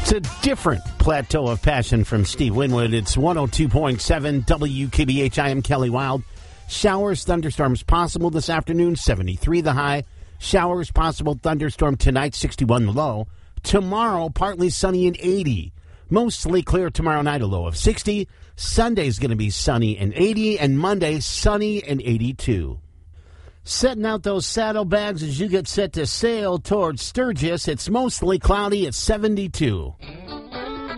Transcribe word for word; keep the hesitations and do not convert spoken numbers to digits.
It's a different plateau of passion from Steve Winwood. It's one oh two point seven W K B H. I am Kelly Wild. Showers, thunderstorms possible this afternoon, seventy-three the high. Showers possible, thunderstorm tonight, sixty-one the low. Tomorrow, partly sunny and eighty. Mostly clear tomorrow night, a low of sixty. Sunday's going to be sunny and eighty, and Monday, sunny and eighty-two. Setting out those saddlebags as you get set to sail towards Sturgis. It's mostly cloudy at seventy-two.